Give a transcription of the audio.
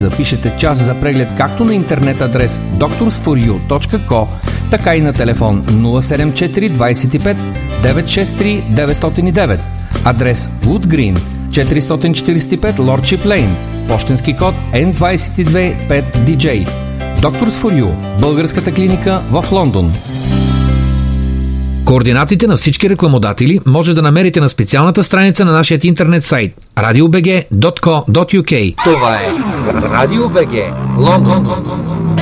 Запишете час за преглед както на интернет адрес doctorsforyou.co, така и на телефон 074 25 963 909, адрес Wood Green, 445 Lordship Lane, пощенски код N22 5DJ. Doctors for You, българската клиника в Лондон. Координатите на всички рекламодатели може да намерите на специалната страница на нашия интернет сайт radiobg.co.uk. Това е Radio BG, Лондон.